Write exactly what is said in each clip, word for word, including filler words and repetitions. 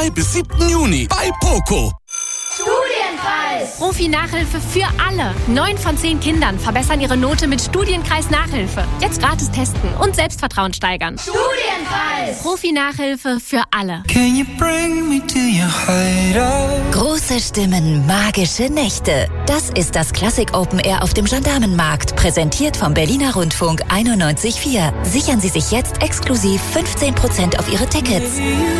drei bis siebten Juni bei Poco. Studienkreis! Profi-Nachhilfe für alle. Neun von zehn Kindern verbessern ihre Note mit Studienkreis-Nachhilfe. Jetzt gratis testen und Selbstvertrauen steigern. Studienkreis! Profi-Nachhilfe für alle. Can you bring me to your hideout? Große Stimmen, magische Nächte. Das ist das Classic Open Air auf dem Gendarmenmarkt, präsentiert vom Berliner Rundfunk einundneunzig Komma vier. Sichern Sie sich jetzt exklusiv fünfzehn Prozent auf Ihre Tickets.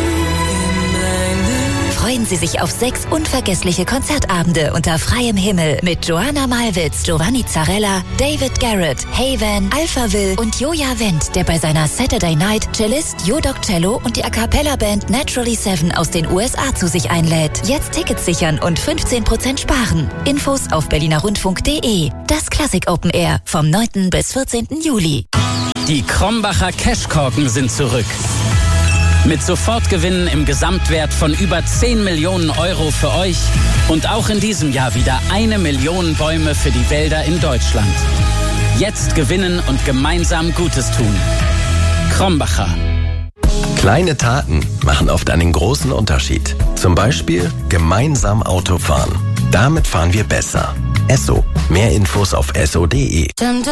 Freuen Sie sich auf sechs unvergessliche Konzertabende unter freiem Himmel mit Joanna Malwitz, Giovanni Zarella, David Garrett, Haven, Alphaville und Joja Wendt, der bei seiner Saturday Night Cellist Jodok Cello und die A Cappella Band Naturally Seven aus den U S A zu sich einlädt. Jetzt Tickets sichern und fünfzehn Prozent sparen. Infos auf berlinerrundfunk punkt de. Das Classic Open Air vom neunten bis vierzehnten Juli. Die Krombacher Cashkorken sind zurück. Mit Sofortgewinnen im Gesamtwert von über zehn Millionen Euro für euch und auch in diesem Jahr wieder eine Million Bäume für die Wälder in Deutschland. Jetzt gewinnen und gemeinsam Gutes tun. Krombacher. Kleine Taten machen oft einen großen Unterschied. Zum Beispiel gemeinsam Auto fahren. Damit fahren wir besser. Esso. Mehr Infos auf esso punkt de.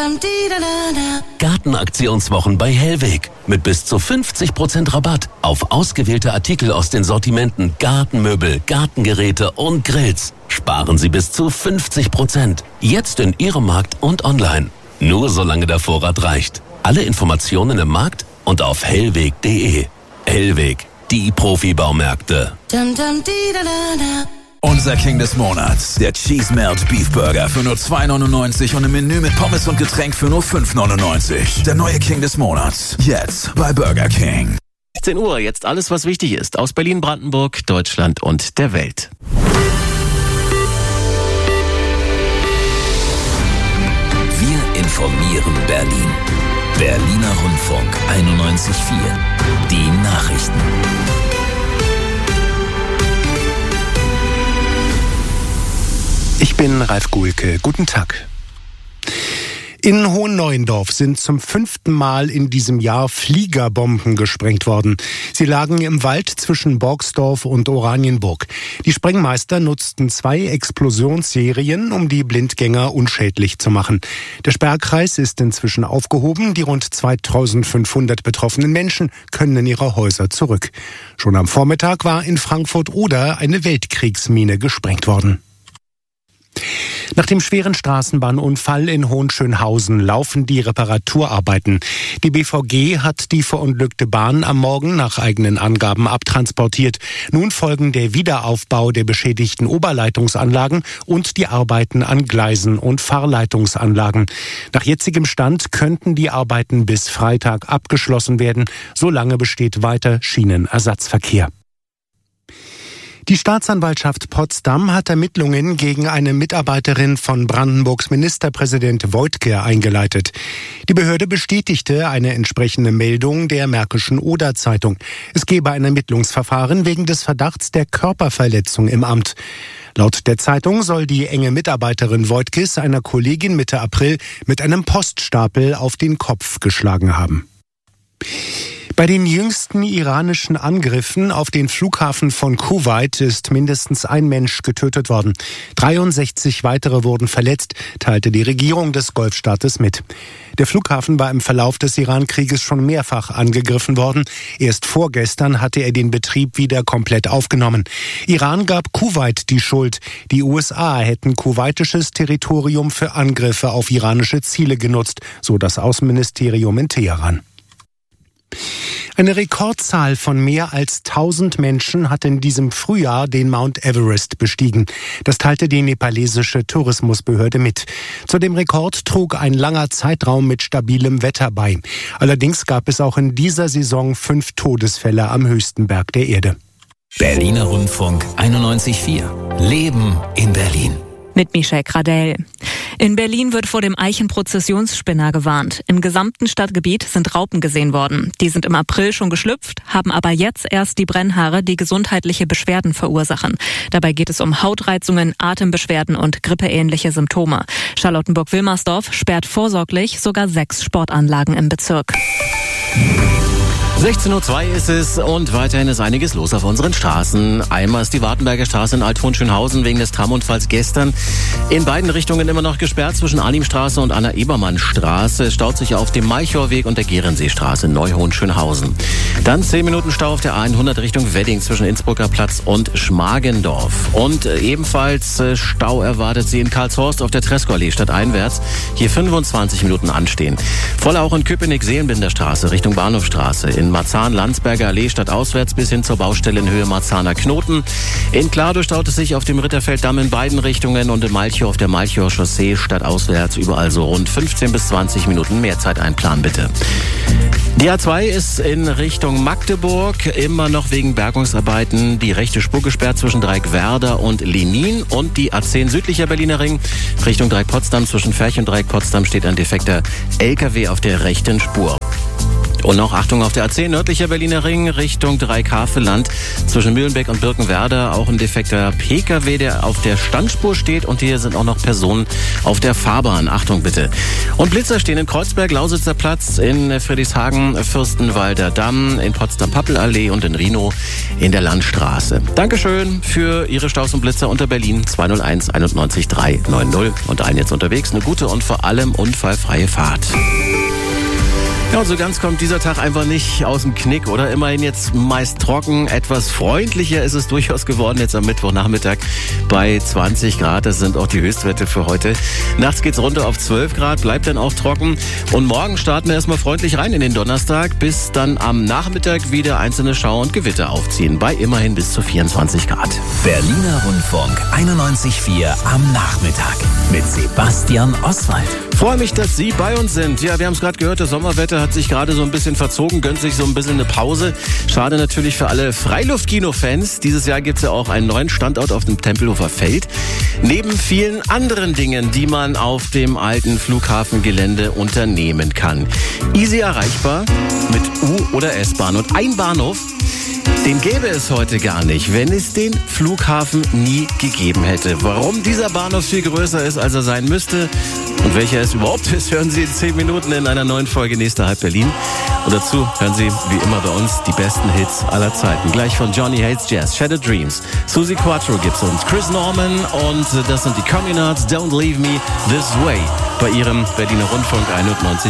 Gartenaktionswochen bei Hellweg. Mit bis zu fünfzig Prozent Rabatt auf ausgewählte Artikel aus den Sortimenten Gartenmöbel, Gartengeräte und Grills. Sparen Sie bis zu fünfzig Prozent. Jetzt in Ihrem Markt und online. Nur solange der Vorrat reicht. Alle Informationen im Markt und auf hellweg punkt de. Hellweg, die Profi-Baumärkte. Unser King des Monats, der Cheese Melt Beef Burger für nur zwei neunundneunzig und im Menü mit Pommes und Getränk für nur fünf neunundneunzig. Der neue King des Monats, jetzt bei Burger King. sechzehn Uhr, jetzt alles, was wichtig ist, aus Berlin, Brandenburg, Deutschland und der Welt. Wir informieren Berlin. Berliner Rundfunk einundneunzig Komma vier. Die Nachrichten. Ich bin Ralf Guhlke. Guten Tag. In Hohenneuendorf sind zum fünften Mal in diesem Jahr Fliegerbomben gesprengt worden. Sie lagen im Wald zwischen Borgsdorf und Oranienburg. Die Sprengmeister nutzten zwei Explosionsserien, um die Blindgänger unschädlich zu machen. Der Sperrkreis ist inzwischen aufgehoben. Die rund zweitausendfünfhundert betroffenen Menschen können in ihre Häuser zurück. Schon am Vormittag war in Frankfurt-Oder eine Weltkriegsmine gesprengt worden. Nach dem schweren Straßenbahnunfall in Hohenschönhausen laufen die Reparaturarbeiten. Die B V G hat die verunglückte Bahn am Morgen nach eigenen Angaben abtransportiert. Nun folgen der Wiederaufbau der beschädigten Oberleitungsanlagen und die Arbeiten an Gleisen und Fahrleitungsanlagen. Nach jetzigem Stand könnten die Arbeiten bis Freitag abgeschlossen werden. Solange besteht weiter Schienenersatzverkehr. Die Staatsanwaltschaft Potsdam hat Ermittlungen gegen eine Mitarbeiterin von Brandenburgs Ministerpräsident Woidke eingeleitet. Die Behörde bestätigte eine entsprechende Meldung der Märkischen Oder-Zeitung. Es gebe ein Ermittlungsverfahren wegen des Verdachts der Körperverletzung im Amt. Laut der Zeitung soll die enge Mitarbeiterin Woidkes einer Kollegin Mitte April mit einem Poststapel auf den Kopf geschlagen haben. Bei den jüngsten iranischen Angriffen auf den Flughafen von Kuwait ist mindestens ein Mensch getötet worden. dreiundsechzig weitere wurden verletzt, teilte die Regierung des Golfstaates mit. Der Flughafen war im Verlauf des Iran-Krieges schon mehrfach angegriffen worden. Erst vorgestern hatte er den Betrieb wieder komplett aufgenommen. Iran gab Kuwait die Schuld. Die U S A hätten kuwaitisches Territorium für Angriffe auf iranische Ziele genutzt, so das Außenministerium in Teheran. Eine Rekordzahl von mehr als tausend Menschen hat in diesem Frühjahr den Mount Everest bestiegen. Das teilte die nepalesische Tourismusbehörde mit. Zu dem Rekord trug ein langer Zeitraum mit stabilem Wetter bei. Allerdings gab es auch in dieser Saison fünf Todesfälle am höchsten Berg der Erde. Berliner Rundfunk einundneunzig Komma vier. Leben in Berlin. Mit Michelle Gradell. In Berlin wird vor dem Eichenprozessionsspinner gewarnt. Im gesamten Stadtgebiet sind Raupen gesehen worden. Die sind im April schon geschlüpft, haben aber jetzt erst die Brennhaare, die gesundheitliche Beschwerden verursachen. Dabei geht es um Hautreizungen, Atembeschwerden und grippeähnliche Symptome. Charlottenburg-Wilmersdorf sperrt vorsorglich sogar sechs Sportanlagen im Bezirk. sechzehn Uhr zwei ist es und weiterhin ist einiges los auf unseren Straßen. Einmal ist die Wartenberger Straße in Alt-Hohenschönhausen wegen des Tramunfalls gestern in beiden Richtungen immer noch gesperrt zwischen Arnimstraße und Anna-Ebermann-Straße. Es staut sich auf dem Malchorweg und der Gehrenseestraße in Neu-Hohenschönhausen. Dann zehn Minuten Stau auf der A hundert Richtung Wedding zwischen Innsbrucker Platz und Schmargendorf. Und ebenfalls Stau erwartet Sie in Karlshorst auf der Tresckow-Allee stadteinwärts. Hier fünfundzwanzig Minuten anstehen. Voll auch in Köpenick-Seelenbinder Straße Richtung Bahnhofstraße. In Marzahn-Landsberger Allee stadtauswärts bis hin zur Baustelle in Höhe Marzahner Knoten. In Klardo staut es sich auf dem Ritterfelddamm in beiden Richtungen und in Malchow auf der Malchower Chaussee stadtauswärts überall so rund fünfzehn bis zwanzig Minuten mehr Zeit einplanen bitte. Die A zwei ist in Richtung Magdeburg immer noch wegen Bergungsarbeiten die rechte Spur gesperrt zwischen Dreieck-Werder und Lenin und die A zehn südlicher Berliner Ring Richtung Dreieck-Potsdam zwischen Ferch und Dreieck-Potsdam steht ein defekter L K W auf der rechten Spur. Und noch Achtung auf der A zehn nördlicher Berliner Ring Richtung Dreieck-Havelland zwischen Mühlenbeck und Birkenwerder auch ein defekter P K W, der auf der Standspur steht und hier sind auch noch Personen auf der Fahrbahn. Achtung bitte. Und Blitzer stehen in Kreuzberg, Lausitzer Platz, in Friedrichshagen, Fürstenwalder Damm, in Potsdam-Pappelallee und in Rhinow in der Landstraße. Dankeschön für Ihre Staus und Blitzer unter Berlin zwei null eins einundneunzig drei neun null und allen jetzt unterwegs eine gute und vor allem unfallfreie Fahrt. Ja, und so ganz kommt dieser Tag einfach nicht aus dem Knick, oder? Immerhin jetzt meist trocken, etwas freundlicher ist es durchaus geworden jetzt am Mittwochnachmittag bei zwanzig Grad. Das sind auch die Höchstwerte für heute. Nachts geht's runter auf zwölf Grad, bleibt dann auch trocken. Und morgen starten wir erstmal freundlich rein in den Donnerstag, bis dann am Nachmittag wieder einzelne Schauer und Gewitter aufziehen, bei immerhin bis zu vierundzwanzig Grad. Berliner Rundfunk einundneunzig Komma vier am Nachmittag mit Sebastian Oswald. Freue mich, dass Sie bei uns sind. Ja, wir haben es gerade gehört, das Sommerwetter hat sich gerade so ein bisschen verzogen, gönnt sich so ein bisschen eine Pause. Schade natürlich für alle Freiluftkino-Fans. Dieses Jahr gibt es ja auch einen neuen Standort auf dem Tempelhofer Feld. Neben vielen anderen Dingen, die man auf dem alten Flughafengelände unternehmen kann. Easy erreichbar mit U- oder S-Bahn. Und ein Bahnhof, den gäbe es heute gar nicht, wenn es den Flughafen nie gegeben hätte. Warum dieser Bahnhof viel größer ist, als er sein müsste und welcher es überhaupt ist, hören Sie in zehn Minuten in einer neuen Folge Nächster Halb Berlin. Und dazu hören Sie, wie immer bei uns, die besten Hits aller Zeiten. Gleich von Johnny Hates Jazz, Shattered Dreams, Suzi Quattro gibt's uns, Chris Norman und das sind die Communards, Don't Leave Me This Way bei Ihrem Berliner Rundfunk einundneunzig.